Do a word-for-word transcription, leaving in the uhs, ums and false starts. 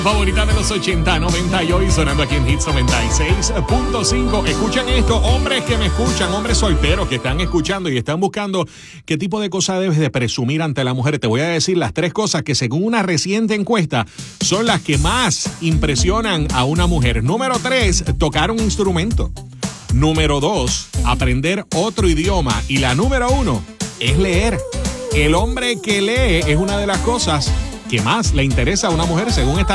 Favorita de los ochenta, noventa y hoy sonando aquí en Hits noventa y seis punto cinco. Escuchen esto, hombres que me escuchan, hombres solteros que están escuchando y están buscando qué tipo de cosas debes de presumir ante la mujer. Te voy a decir las tres cosas que según una reciente encuesta son las que más impresionan a una mujer. Número tres, tocar un instrumento. Número dos, aprender otro idioma. Y la número uno es leer. El hombre que lee es una de las cosas que más le interesa a una mujer según esta